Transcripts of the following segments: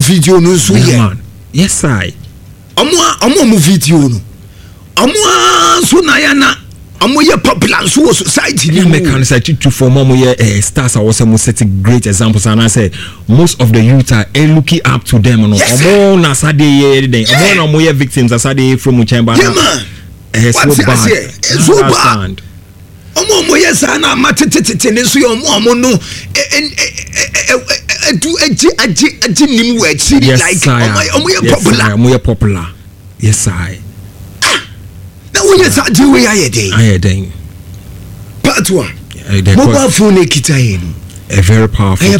video no so yeah. Yes I. Omo video no. Omo so na ya na omo ye popular so society ni mechanics to form omo ye stars are also set great examples and I say most of the youth are looking up to them no omo na sade ye den omo na omo ye victims asade from Uchemba na so bad omo ye sa na matetete ne so omo no aji nim we chi like omo ye popular yes I na when you start doing ayeden part 1 mobile phone ekitayen a very powerful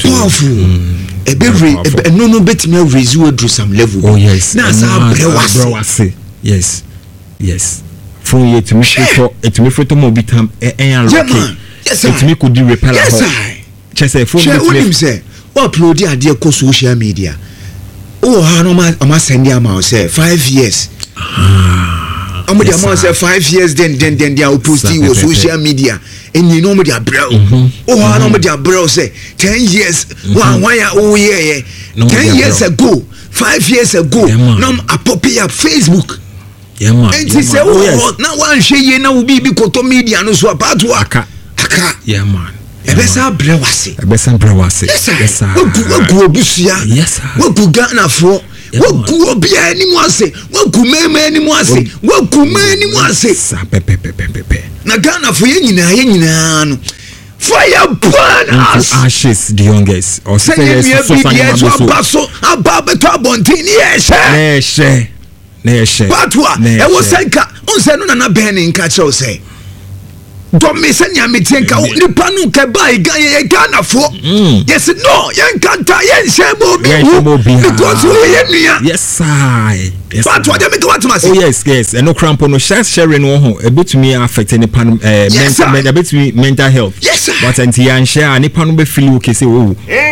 no bet me raise you to some level. Oh yes na sa brewase yes phone ye to me to mo bitam en rock it me could do repair chese phone me say upload ade ko social media ha no ma send am say 5 years I'm the amount say 5 years then they are posting on social media and you know me their bro. I know me their bro say 10 years 1 year 10 years ago 5 years ago now I pop up Facebook. Yeah man. And she say now one shey na we be koto media no so about aka. Yeah man. Ebesa brewase. Yes sir. Wo obusia. Yes sir. Wo Ghana for woku obia ni mu ase woku meme ni mu ase woku me ni mu ase pepe na Ghana fo ye nyina no fire burn us ashes the youngest or say yes so ababeto abontin ni ehye but what e wo senka onse no na ben nka che o say do me senya metenka nipa no ke bai Ghana fo yes no yen kanta yen shebo bi because we yen yes I but what dem go to say oh yes and no cramp no sharing no ho ebetumi affect nipa no ebetumi mental health yes but anti yan share nipa no be feel okay say oh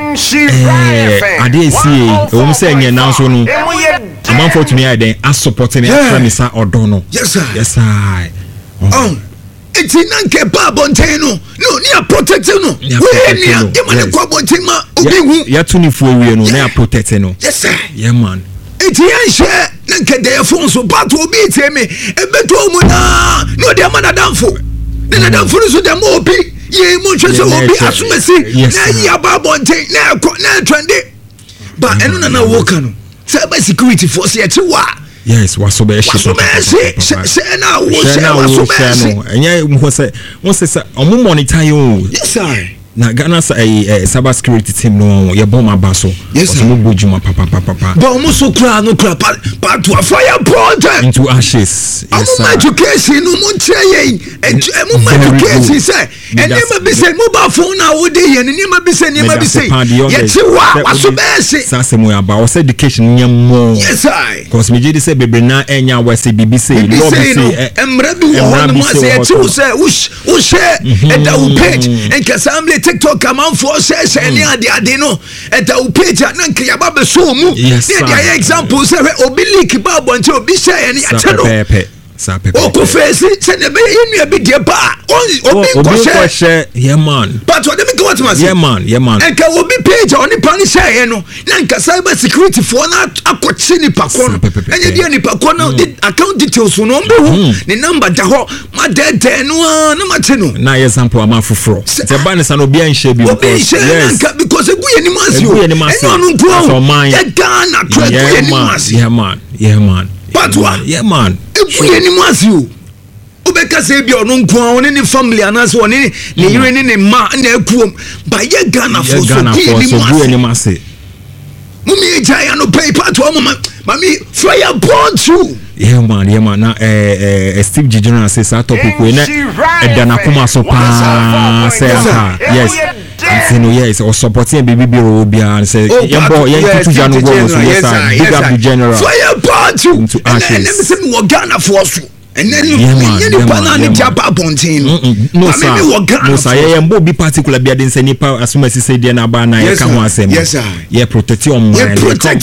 ade see o say nya now so no man for to me I then as supporting me premisa odono yes I eti nanke ba bonten no ni a protect no we ni a demane kwa bonten ma obi hu ya tuni fu ewie no na protect no yes sir yeah man eti yan share nanke dey phone so but obi teme ebeto mu na no dey man adamfo na adamfo so dem obi ye mo hwe so obi asumesi na ya ba bonten na trende ba eno na woka no cyber security force ye wa yes wasobe say na wo enya mo say omo monitor you yes sir na Ghana cyber security team no ye bomb abaso mo bojuma papa but mo so kra no kra part to fire project into ashes yes sir education no mo try mo education say ene ma be say mobile phone na wo dey ene ma be say ye ti wa wasobe say mo aba o say education nyamo yes sir because me dey say bebre na enya wa say bibi say no be say emra bi wo no say ti say wo share and that page and kasamle TikTok come on for say ni ade no and that page na nkya ba be so mu dey example say obi leak ba bonche obi share ni ateno o ko face say ne be inu be dey ba obi ko share yeah man but what dem go what must yeah man and ka obi page on the pan share no na nka cyber security for na akochi ni pakon enye dia ni pakon no account details no mbe hu ni number da ho ma dede no na ma te no na example ama foforo te ba ne sa no obi an share bi yes because eguye ni masio enyo no nko ya Ghana try eguye ni masio yeah man but what yeah man eguye ni masio obeka say bi ono nko oni ni family anase oni ni yire ni ma na akuom ba ye Ghana for so ni mase mumi ejaya no paper to mami fire burn too yeah man na Steve G General say sa topic we na edana kuma so pa say yes no yes or supporting baby obia say yembo yen tutu janu go so yes big up the general fire burn too into ashes let me say we Ghana for so and then you banana jaba bontin no sir yembo be particular be dey say nipa asumasi say dey na ba na ye ka ho asem yes sir yeah protect your mind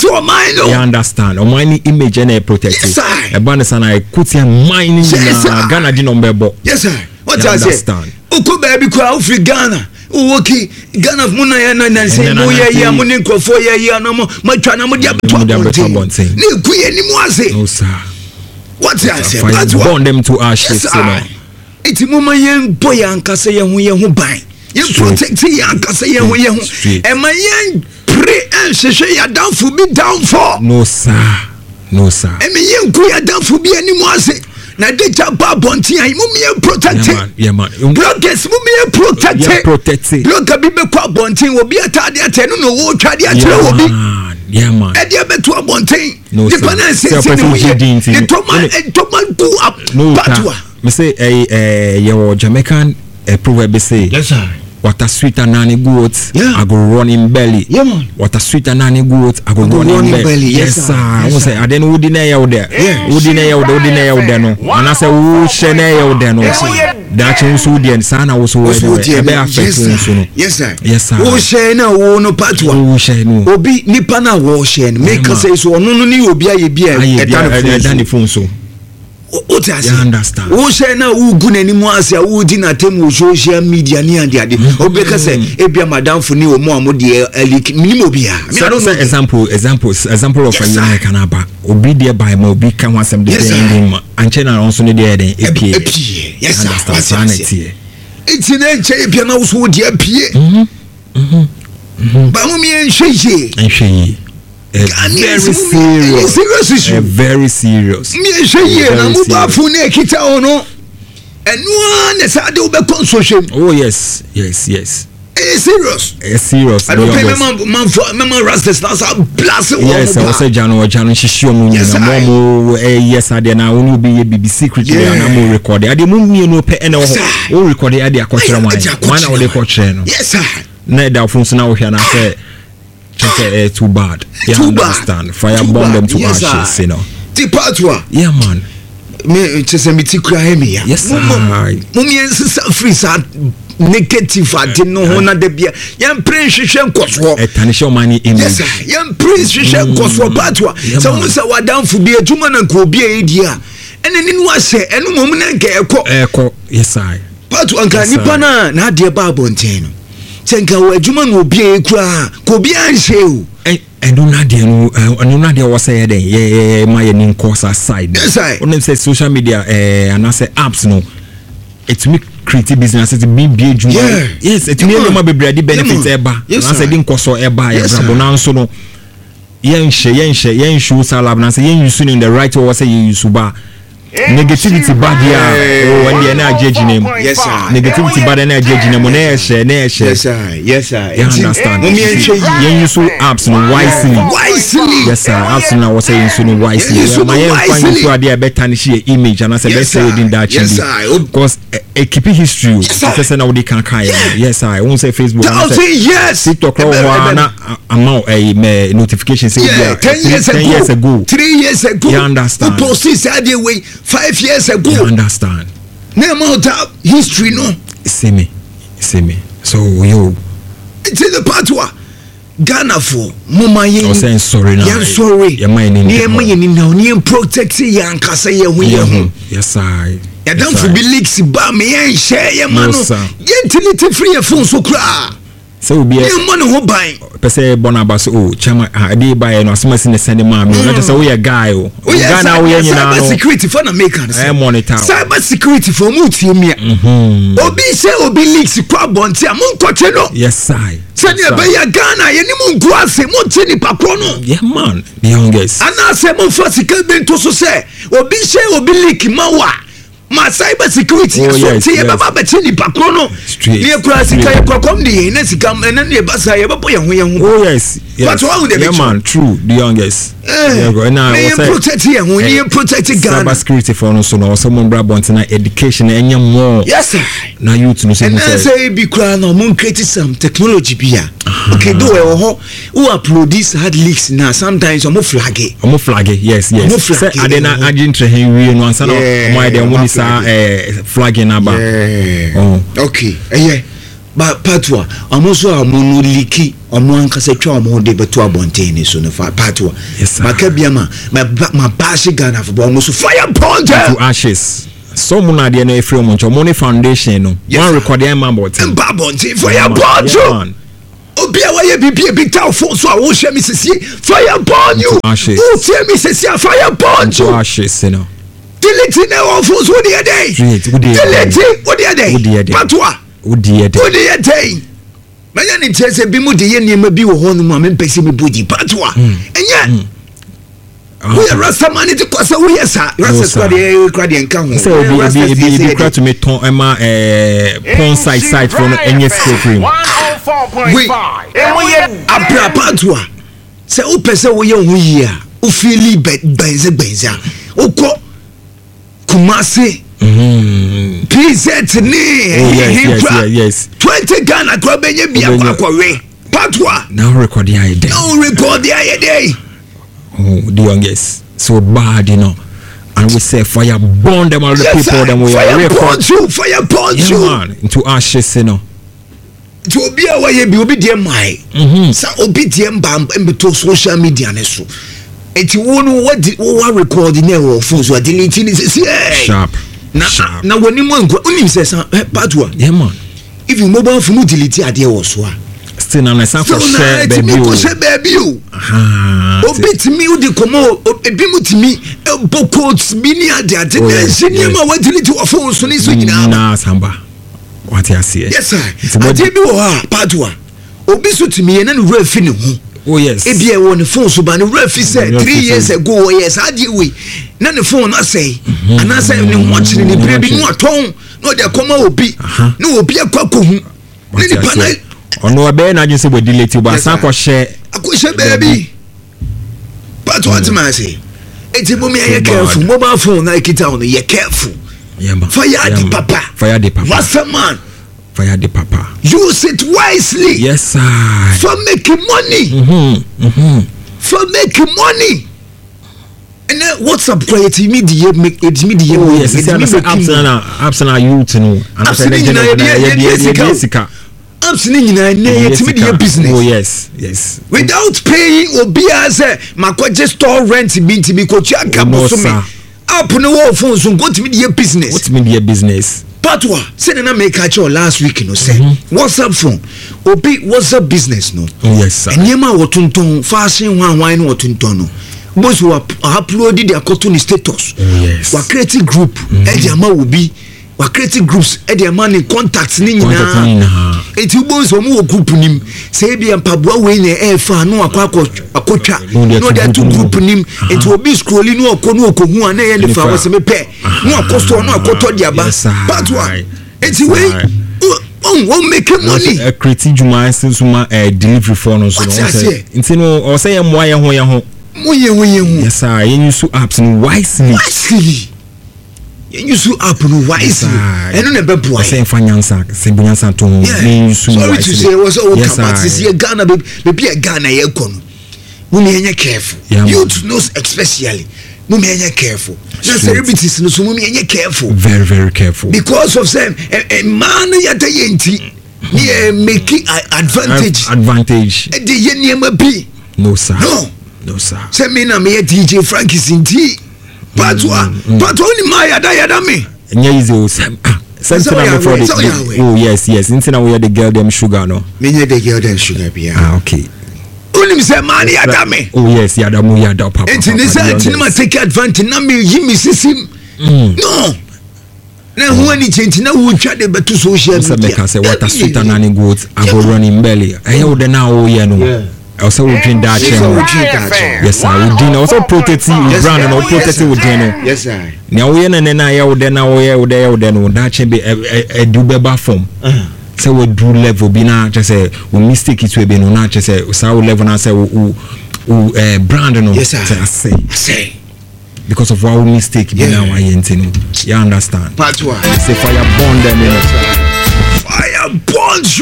you understand o mind image na protect e ba na sana kuti mind na Ghana di no mbebo yes sir what I say uko baby kwa Ghana okay Ghana muna ya na say mo ya mo ne nkofo ya no mo matwa na mo dia beto abonten ne kuye ni mo ase no sir what I say burn them to ashes you know iti mo ma yen boy ankasa ye ho ban ye protect ye ankasa ye ho e ma yen pray and sheshe ya down for be down for no sir e me yen ku ya down for be ani mo ase na de jaba bonti ai mo me protect yeah man bloggers mo me protect blogger bi be kwa bonti obi atade atenu no wo twade akere obi yeah man e de beto bonti no the panel say the toman go up patwa me say your Jamaican proverb say yes sir water sweet and nanny goat I go run in belly yeah man water sweet and nanny goat I go run in belly yes sir I won't say I then who deny you there who deny you there no and I say who share you there no that you so the sana was so yes sir who share na wo no patwa who share no obi nipa na wo share make say so no ni obi aye bia e phone so what I you understand who share na who gu nani mu ase who di na tem social media ni ande obi ka say ebia madam funi o mu amode minimo bia me I don't know example of a year kanaba obi dey by ma obi ka wasem dey ending anche na onso ne dey den epie yes sanity it's in enche epie na so dey epie ba mu mi enhye very serious me enhye na mu ba fu na ekita ono enu na sa de obekon social oh yes serious I don't pay man rastas now so blast yes I say jano shishio mu nyina mo yes ade na wonu bi ye bibi secret na mo record ade mu mienu pe ene wo record ade akotire man wo de kotire no yes sir na da fun so na wo hwa na say check too bad you understand fire bomb them to ashes you know the patwa yeah man me chesemiti kura hemi ya yes sir mo mi ensa free sa negative ade no ho na da bia yan prince hwehwe nkoso etanisho mani image yes sir yan prince hwehwe nkoso patwa so mo sa wadanfo bi adwuma na nko obi edia ene ni no ahye eno mom na nka eko yes sir patwa nka nipa na ade ba bonten no senka wo adwuma na obi ekura ko obi anhye o eno na de was say den ye my nin course aside on say social media and I say apps no it me create business it be adwuma yes it me no be brady benefits eba and I say din course eba ya brabo na nso no yen show salab na say yen use in the right way say you use ba negativity bad here when the na judge name yes sir negativity bad na judge name na share yes sir you understand yen use apps no wisely yes sir apps now was saying so no wisely my find you there better ni share image and I say let's say within that yes sir because a keep history person now they can yes sir I won't say Facebook yes TikTok na amount a notification say 10 years ago 3 years ago you understand post this idea way 5 years ago you understand name out history no see me so you it's in the patwa Ghana for mama yen o say sorry now yen sorry your mind ni now ni protect yan kasa ye hu yes I ya dan for be leaks ba me yen share ye man no yen tility free phone so kra so be yen money ho ban pese bonabas chama ade buy no asomasi ne send ma me no just say we a guy Ghana we yen na no security for na make am monitor cyber security for mu tie me obi say obi leaks kwa bonti am nkoche no yes I send e be ya Ghana ye ni mu nko ase mu tie ni pakro no yeah man the youngest ana say mo fasika bento so say obi say obi leak mawa ma cyber security so tie baba be tie ni pakro no ni kura sika ye kokom de na sika na ne ba sa ye ba ye ho oh yes but what the man true the youngest now protect ye ho ni protect Ghana cyber security for no so no someone bra bontina education enya more yes sir na youth no say be kura no mun create some technology bia okay do we ho who upload this hard leaks now sometimes omo flag yes say adena agintre hen wie no ansa no my dem woni sa flagging aba okay ba patwa amoso amono liki omo ankasa twa omo de beto abonten so no fa patwa maka bia ma bash Ghana for omo so fire point to ashes Some na de na efre mo ncho money foundation no. One record the Mbabonte. Mbabonte fire burn you. Obi a waye big telephone so I will share me see fire burn you. Who tell me say fire burn you. Ashes no. Delete na on phones what the day. Delete what the day. Patwa. What the day. Manya ni tese bi mu de ye niam bi wo ho no ma me pese me bodi patwa. Enye. We are rasta man to kwasa we yesa. Rasta squad nka ho. So be try to me ton ema pon side for enye screen. 104.5. Abra patwa. Se o pese wo ye ho yi a, o feel benza. Okọ Kumasi. Please set me. Yes. 20 Ghana kwa benye bia kwa we. Patwa. Now record the idea. Oh, the youngest. So bad, you know. And we say fire burn them all the people them we are record. Fire burn you. Man, into ashes, you know. To be a way be obi dear my. Sa obi dear bam to social media neso. Eti wonu what recording there or phones were deleting is sharp. Na when you want unim says patwa. Yeah man. If you mobile phone delete idea was wa. Still na for share baby. Obit me udi komo ebi mutimi bokot bini ade ade na senior wa delete your phone so ni so nyina. Na samba. What you see? Yes sir. Ade bi wo ha patwa. Obi so timi na no refi ne ho. Oh yes. Ebi e won phone so ba ne refi said 3 years ago yes ade we. Na ne phone na say ana say ne ho chire ne bire bi no aton no de koma obi. No obi akwa hu. Ne ni pa na ono abe na jinse bo delete bo asan ko share baby. But what man say? It's a moment you careful. Mobile phone na kita on you careful. Yeah man. Fire the papa. Fire the papa. What's the man? Fire the papa. Use it wisely. Yes sir. For making money. For making money. And then WhatsApp quiet immediate make it immediate. Oh yes, it's absent youth no. And absolutely business. Oh yes. Without paying obia say makwaje store rent binti bi kochi aka boso me. Up no wall phone so go to media business. What media business? Patwa say na make catch last week no say. WhatsApp phone. Obi WhatsApp business no. Oh yes sir. Enyema wotonton fashion wan no wotonton no. Both who upload their cotton status. Oh yes. Wa create group e dia ma obi. Wa create groups e dia man in contacts ni nyina. Eti ubon so mu group nim say bia mpaboa we na e fa no akotwa no dia to group nim eti obi scrolling no okohu an e le fa wo se me pe no akosto no akoto dia ba patwa eti we won make money a create juma suma delivery for no so enti no o say mo aye ho yes sir you use apps wisely you so up no wisely and no be boy say fanyansa say bunyansa to me sorry to say was all come see Ghana be Ghana ye kono we me careful you knows especially we me careful na celebrities no so we me careful very careful because of them a man yata yenti ne make advantage e de ye niam bi no sir say me na me DJ Frankie Sinti Patwa ni ma yada me. Nya easy o sam. For the oh yes. Intina we the girl them sugar no. Me the girl them sugar bia. Okay. Only say man yada me. Oh yes, yada mu yada papa. Intina say intina take advantage na me yimi sisim. No. Na who any change na who try the better social media. Say make say water sweet and any goat I go run in belly. Ayo de na o ye no. Also we drink that channel. Yes sir, we drink also protect you brand and protect you with dinner. Yes sir. Now we na ya wo de na wo ye wo de no that can be a do beba form. So we do level be na just say we mistake it we be no na just say so level na say brand no. Yes sir. Say because of our mistake be na why you you understand. Part 1. Say fire burn them. Fire burn you.